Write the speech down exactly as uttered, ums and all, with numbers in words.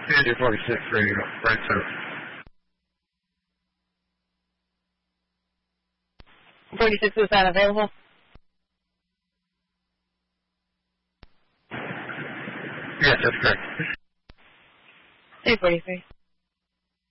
Andrew forty-six, ready to go. Right center. forty-six, was that available? Yes, that's correct. Hey, forty-three.